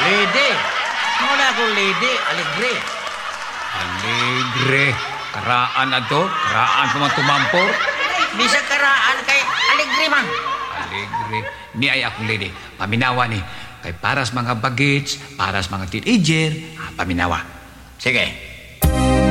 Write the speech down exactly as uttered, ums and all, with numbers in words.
Lady. Muna ako lady, alegre. Alegre. Karaan na to. Karaan pa man tumampor. Bisa karaan kay alegre man. Alegre. Ni ay akong lady. Paminawa ni. Kay paras mga bagets, paras mga teenager, ah, paminawa. Sige.